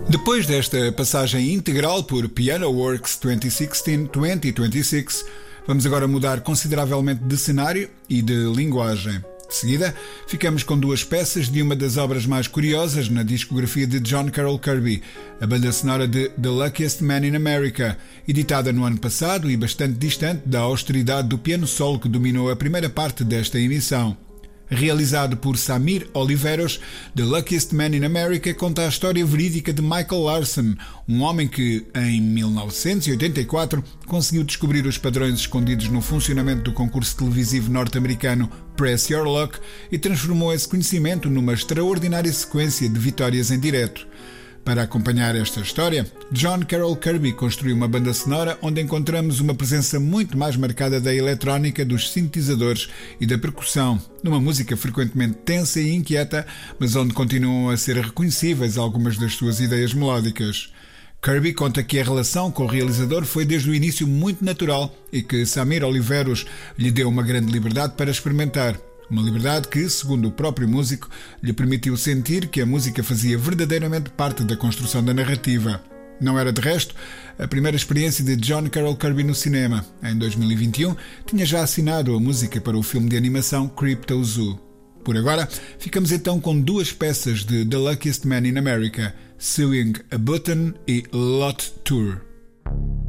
Depois desta passagem integral por Piano Works 2016-2026, vamos agora mudar consideravelmente de cenário e de linguagem. De seguida, ficamos com duas peças de uma das obras mais curiosas na discografia de John Carroll Kirby, a banda sonora de The Luckiest Man in America, editada no ano passado e bastante distante da austeridade do piano solo que dominou a primeira parte desta emissão. Realizado por Samir Oliveros, The Luckiest Man in America conta a história verídica de Michael Larson, um homem que, em 1984, conseguiu descobrir os padrões escondidos no funcionamento do concurso televisivo norte-americano Press Your Luck e transformou esse conhecimento numa extraordinária sequência de vitórias em direto. Para acompanhar esta história, John Carroll Kirby construiu uma banda sonora onde encontramos uma presença muito mais marcada da eletrónica, dos sintetizadores e da percussão, numa música frequentemente tensa e inquieta, mas onde continuam a ser reconhecíveis algumas das suas ideias melódicas. Kirby conta que a relação com o realizador foi desde o início muito natural e que Samir Oliveros lhe deu uma grande liberdade para experimentar. Uma liberdade que, segundo o próprio músico, lhe permitiu sentir que a música fazia verdadeiramente parte da construção da narrativa. Não era, de resto, a primeira experiência de John Carroll Kirby no cinema. Em 2021, tinha já assinado a música para o filme de animação Crypto Zoo. Por agora, ficamos então com duas peças de The Luckiest Man in America, Sewing a Button e Lot Tour.